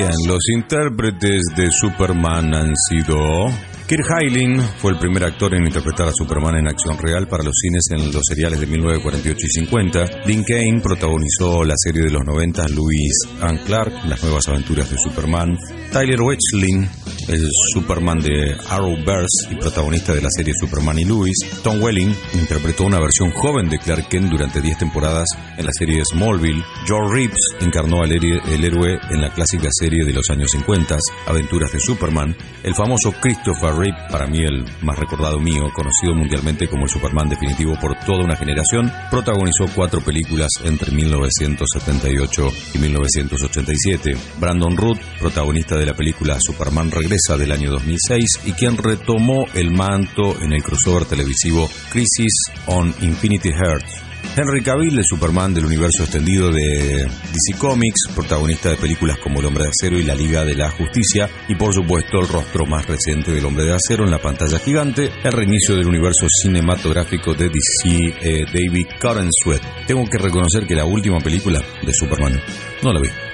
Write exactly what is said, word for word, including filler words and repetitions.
Los intérpretes de Superman han sido... Kirk Hailin fue el primer actor en interpretar a Superman en acción real para los cines en los seriales de mil novecientos cuarenta y ocho y cincuenta. Dean Cain protagonizó la serie de los noventa Lois and Clark, Las nuevas aventuras de Superman. Tyler Hoechlin, el Superman de Arrowverse y protagonista de la serie Superman y Lois. Tom Welling interpretó una versión joven de Clark Kent durante diez temporadas en la serie Smallville. George Reeves encarnó al héroe, el héroe en la clásica serie de los años cincuenta, Aventuras de Superman. El famoso Christopher Reeve, para mí el más recordado mío, conocido mundialmente como el Superman definitivo por toda una generación, protagonizó cuatro películas entre mil novecientos setenta y ocho y mil novecientos ochenta y siete. Brandon Root, protagonista de la película Superman Regresa del año dos mil seis y quien retomó el manto en el crossover televisivo Crisis on Infinity Earths. Henry Cavill, el Superman del universo extendido de D C Comics, protagonista de películas como El Hombre de Acero y La Liga de la Justicia, y por supuesto el rostro más reciente del Hombre de Acero en la pantalla gigante, el reinicio del universo cinematográfico de D C, eh, David Corenswet. Tengo que reconocer que la última película de Superman no la vi.